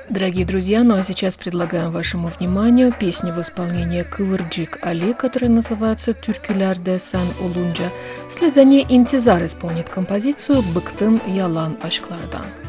Дорогие друзья, ну а сейчас предлагаем вашему вниманию песню в исполнении Кıvırcık Ali, которая называется «Türkülerde sen olunca». Вслед за ней Интизар исполнит композицию «Bıktım yalan aşklardan».